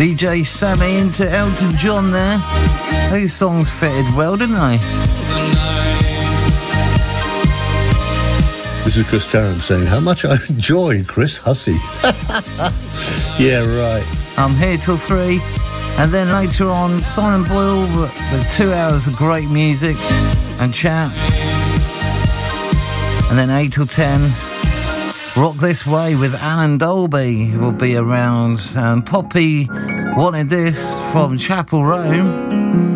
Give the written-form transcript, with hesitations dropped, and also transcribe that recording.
DJ Sammy into Elton John there. Those songs fitted well, didn't they? This is Chris Tarrant saying how much I enjoy Chris Hussey. Yeah, right. I'm here till 3. And then later on, Simon Boyle with 2 hours of great music and chat. And then 8 till 10, Rock This Way with Alan Dolby will be around. And Poppy wanted this from Chapel Roan.